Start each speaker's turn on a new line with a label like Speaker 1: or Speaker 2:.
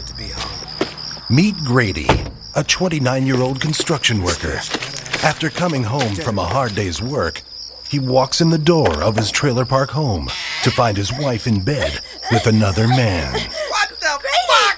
Speaker 1: good to be home.
Speaker 2: Meet Grady, a 29-year-old construction worker. After coming home from a hard day's work, he walks in the door of his trailer park home to find his wife in bed with another man.
Speaker 1: What the
Speaker 3: Grady!
Speaker 1: fuck?